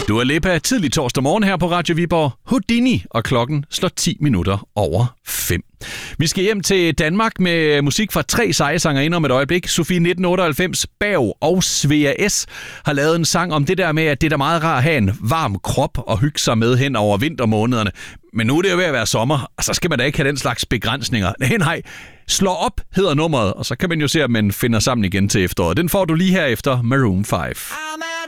Dua Lipa tidlig torsdag morgen her på Radio Viborg. Houdini, og klokken slår 10 minutter over 5. Vi skal hjem til Danmark med musik fra 3 seje sangerinder om et øjeblik. Sofie 1998, Bav og Svea S. har lavet en sang om det der med, at det er da meget rart at have en varm krop og hygge sig med hen over vintermånederne. Men nu er det jo ved at være sommer, og så skal man da ikke have den slags begrænsninger. Nej. Slå op hedder nummeret, og så kan man jo se, at man finder sammen igen til efteråret. Den får du lige her efter Maroon 5.